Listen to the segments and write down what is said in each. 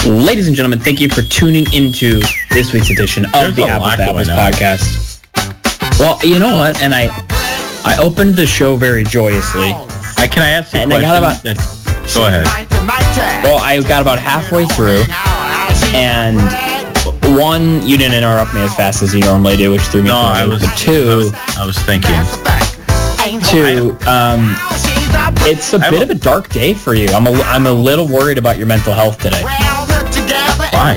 Ladies and gentlemen, thank you for tuning into this week's edition of the Apples to Apples podcast. Well, you know what? And I opened the show very joyously. Can I ask you a question? Go ahead. Well, I got about halfway through, and one, you didn't interrupt me as fast as you normally do, which threw me. No, I was thinking. Two, it's a bit of a dark day for you. I'm a little worried about your mental health today. Why?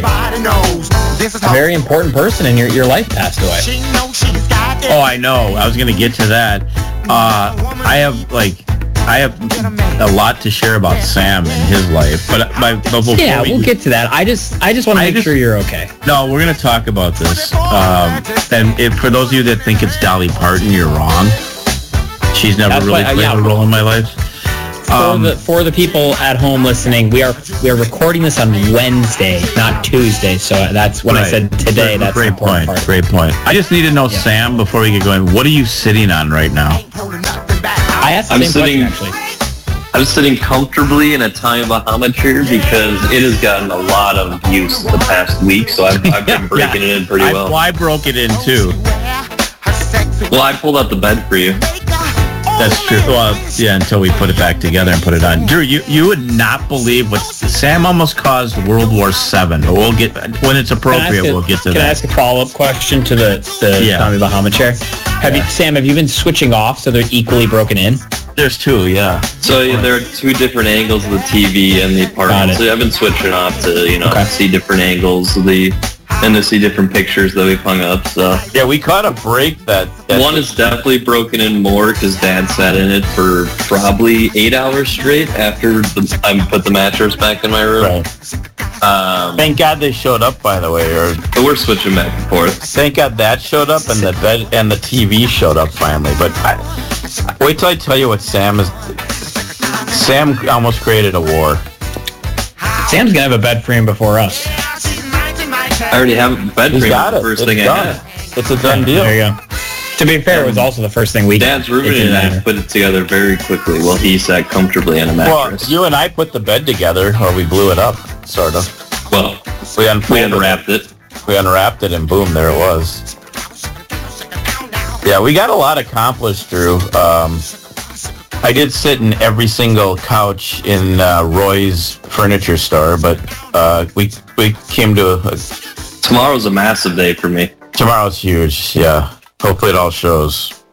A very important person in your life passed away. Oh, I know. I was going to get to that. I have a lot to share about Sam and his life, but before we'll get to that. I just want to make sure you're okay. No, we're going to talk about this. And for those of you that think it's Dolly Parton, you're wrong. She's never played a role in my life. For the people at home listening, we are recording this on Wednesday, not Tuesday. So that's when I said today. That's great point. Great point. I just need to know, Sam, before we get going, what are you sitting on right now? I asked the same question, actually. I'm sitting comfortably in a Tommy Bahama chair because it has gotten a lot of use the past week, so I've been breaking it in pretty well. I broke it in too. Well, I pulled out the bed for you. That's true. Well, yeah, until we put it back together and put it on. Drew, you would not believe what Sam almost caused World War VII. But we'll get, when it's appropriate, we'll get to that. Can I ask a follow-up question to the Tommy Bahama chair? Sam, have you been switching off so they're equally broken in? There's two, yeah. So there are two different angles of the TV and the apartment. So I've been switching off to, see different angles of and to see different pictures that we've hung up. So yeah, we caught a break that one is definitely broken in more because Dad sat in it for probably 8 hours straight after I put the mattress back in my room. Right. Thank God they showed up, by the way. But we're switching back and forth. Thank God that showed up and the bed and the TV showed up finally. But wait till I tell you what Sam almost created a war. Sam's gonna have a bed frame before us. I already have a bed frame. The first thing I had. It's a done deal. There you go. To be fair, it was also the first thing we did. Dad's roommate and I put it together very quickly while he sat comfortably on a mattress. Well, you and I put the bed together, or we blew it up, sort of. Well, we unwrapped it. We unwrapped it, and boom, there it was. Yeah, we got a lot accomplished, Drew. I did sit in every single couch in Roy's furniture store, but we came to Tomorrow's a massive day for me. Tomorrow's huge, yeah. Hopefully it all shows.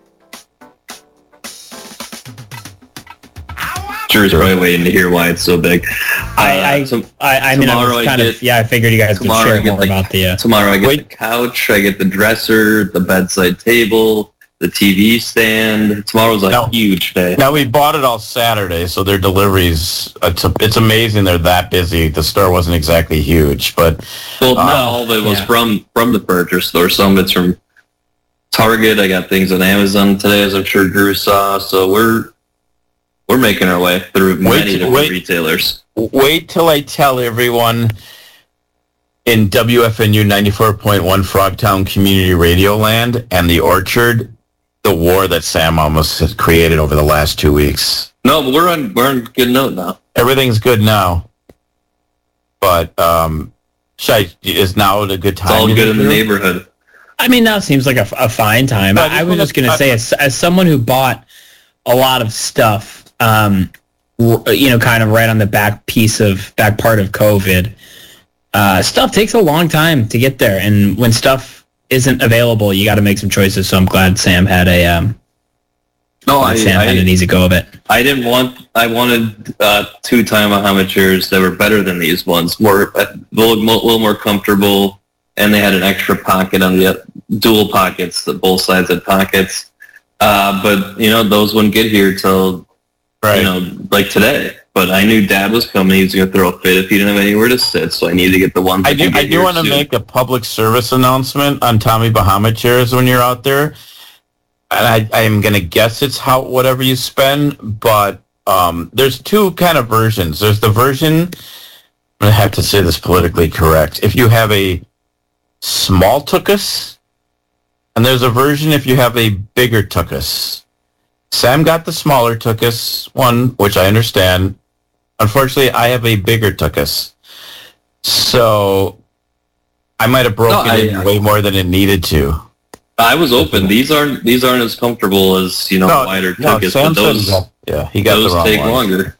Drew's probably waiting to hear why it's so big. I figured you guys would share more about the... Tomorrow I get the couch, I get the dresser, the bedside table, the TV stand. Tomorrow's a huge day. Now, we bought it all Saturday, so their deliveries, it's amazing they're that busy. The store wasn't exactly huge, but... Well, not all of it was from the furniture store. Some of it's from Target. I got things on Amazon today, as I'm sure Drew saw. So we're making our way through many different retailers. Wait till I tell everyone in WFNU 94.1 Frogtown Community Radio Land and the Orchard the war that Sam almost has created over the last 2 weeks. No, but we're on good note now. Everything's good now. But is now a good time? It's all good in the neighborhood. I mean, now seems like a fine time. I was just going to say, as someone who bought a lot of stuff, kind of right on the back part of COVID, stuff takes a long time to get there. And when stuff isn't available, you got to make some choices. So I'm glad Sam had an easy go of it. I wanted 2 Tommy Bahama chairs that were better than these ones, a little more comfortable, and they had an extra pocket on the dual pockets. That both sides had pockets, but those wouldn't get here till like today. But I knew Dad was coming. He was going to throw a fit if he didn't have anywhere to sit, so I needed to get the one. I do want to make a public service announcement on Tommy Bahama chairs when you're out there. And I am going to guess it's whatever you spend, but there's 2 kind of versions. There's the version, I'm going to have to say this politically correct, if you have a small tuchus, and there's a version if you have a bigger tuchus. Sam got the smaller tuchus one, which I understand. Unfortunately, I have a bigger tuchus. So I might have broken it way more than it needed to. I was open. These aren't as comfortable as wider tickets, but those he got those the wrong take one. longer.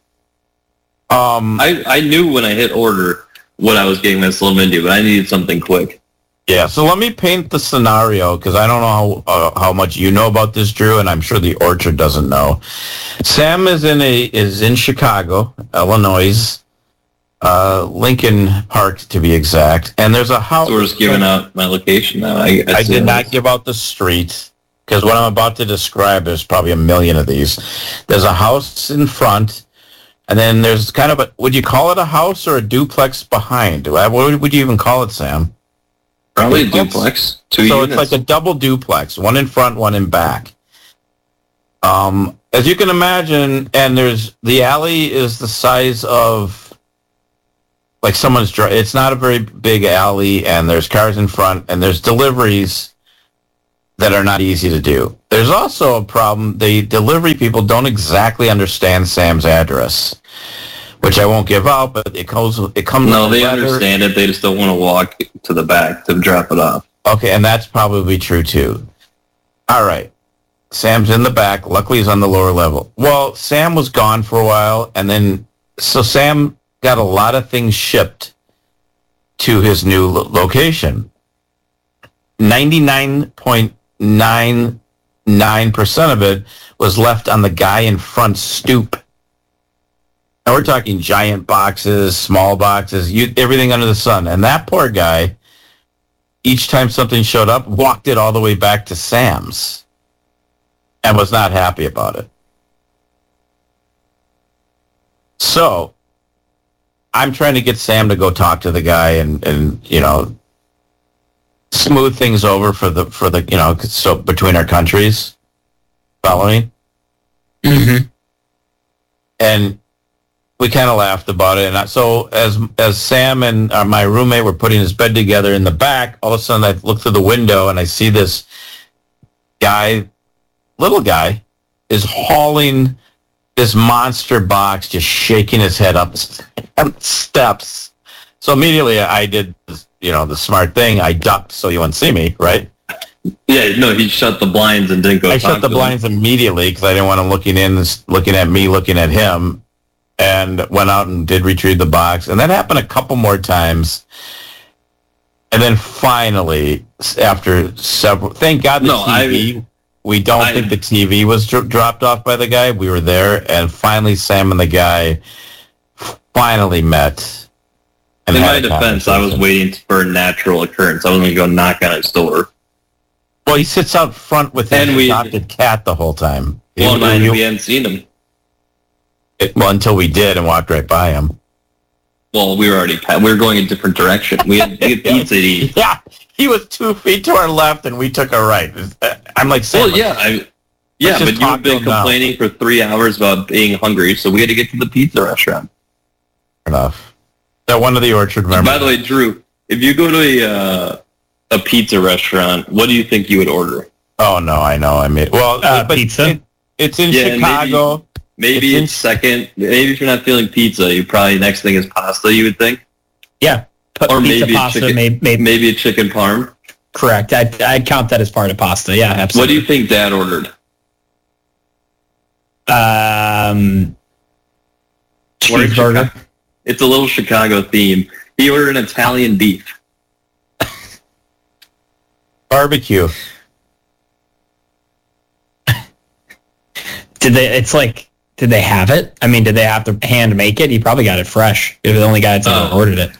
I knew when I hit order what I was getting myself into, but I needed something quick. Yeah, so let me paint the scenario because I don't know how much you know about this, Drew, and I'm sure the Orchard doesn't know. Sam is in Chicago, Illinois, Lincoln Park to be exact, and there's a house. So we're just giving out my location now. I did not give out the street because what I'm about to describe, there's probably a million of these. There's a house in front, and then there's kind of would you call it a house or a duplex behind? What would you even call it, Sam? Probably a duplex. Two units. It's like a double duplex, one in front, one in back. As you can imagine, and the alley is the size of like someone's drive. It's not a very big alley, and there's cars in front, and there's deliveries that are not easy to do. There's also a problem. The delivery people don't exactly understand Sam's address, which I won't give out, but it comes. No, they understand it. They just don't want to walk to the back to drop it off. Okay, and that's probably true too. All right. Sam's in the back. Luckily, he's on the lower level. Well, Sam was gone for a while, and then so Sam got a lot of things shipped to his new location. 99.99% of it was left on the guy in front stoop. Now we're talking giant boxes, small boxes, everything under the sun. And that poor guy, each time something showed up, walked it all the way back to Sam's and was not happy about it. So I'm trying to get Sam to go talk to the guy and smooth things over for the so between our countries. Following? Mm-hmm. And we kind of laughed about it. And so as Sam and my roommate were putting his bed together in the back, all of a sudden I look through the window and I see this little guy, is hauling this monster box, just shaking his head up steps. So immediately I did, the smart thing. I ducked so you wouldn't see me, right? Yeah, no, he shut the blinds and didn't go. I shut the blinds immediately because I didn't want him looking at me, looking at him, and went out and did retrieve the box. And that happened a couple more times. And then finally, after several, thank God TV. We don't think the TV was dropped off by the guy. We were there, and finally Sam and the guy finally met. In my defense, I was waiting for a natural occurrence. I wasn't going to go knock on his door. Well, he sits out front with his adopted cat the whole time. Well, we hadn't seen him. Until we did and walked right by him. Well, we were going a different direction. We had pizza to eat. Yeah, he was 2 feet to our left, and we took a right. I'm like, Sam, but you've been complaining for 3 hours about being hungry, so we had to get to the pizza restaurant. Fair enough. That one of the Orchard members. By the way, Drew, if you go to a pizza restaurant, what do you think you would order? Oh no, I know. I mean, pizza. It's in Chicago. Maybe it's second. Maybe if you're not feeling pizza, you probably next thing is pasta. You would think. Yeah, or pizza, maybe pasta, maybe a chicken parm. Correct. I'd count that as part of pasta. Yeah, absolutely. What do you think Dad ordered? Cheeseburger. It's a little Chicago theme. He ordered an Italian beef. Barbecue. Did they have it? I mean, did they have to hand make it? He probably got it fresh. You're the only guy that's ever ordered it.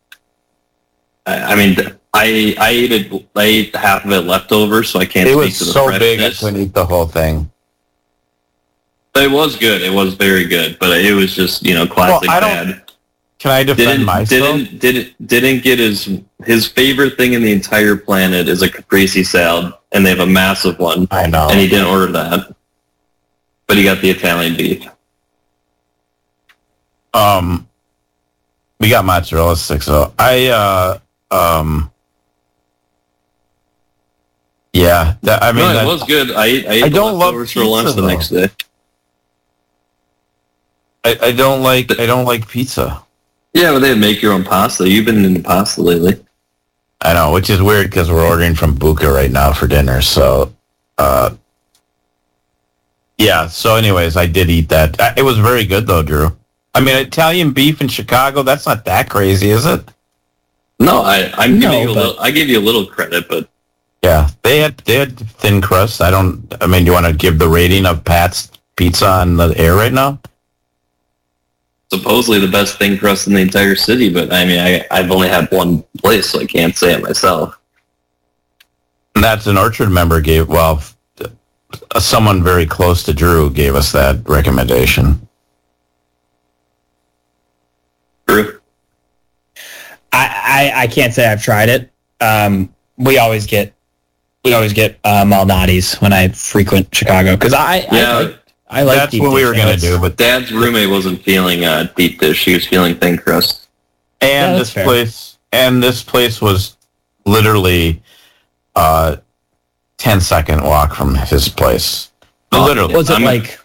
I mean, I ate it. I ate half of it leftover, so I can't. It was so big I couldn't eat the whole thing. It was good. It was very good, but it was just classic bad. Can I defend myself? Didn't get his favorite thing in the entire planet is a caprese salad, and they have a massive one. I know, and he didn't order that. But he got the Italian beef. We got mozzarella sticks though. Yeah. It was good. I ate the leftovers for lunch the next day. I don't like pizza. Yeah, but they make your own pasta. You've been into pasta lately. I know, which is weird because we're ordering from Buca right now for dinner. So, yeah. So, anyways, I did eat that. It was very good, though, Drew. I mean, Italian beef in Chicago, that's not that crazy, is it? No, I give you a little credit, but yeah, they had thin crust. I mean, do you want to give the rating of Pat's Pizza on the air right now? supposedly the best thin crust in the entire city, but I mean, I've only had one place, so I can't say it myself. And that's an Orchard member someone very close to Drew gave us that recommendation. Drew? I can't say I've tried it. We always get Malnati's when I frequent Chicago because I like that's deep what dish. we were going to do. But Dad's roommate wasn't feeling deep dish; she was feeling thin crust. And this place was literally 10-second walk from his place. Literally, Was it like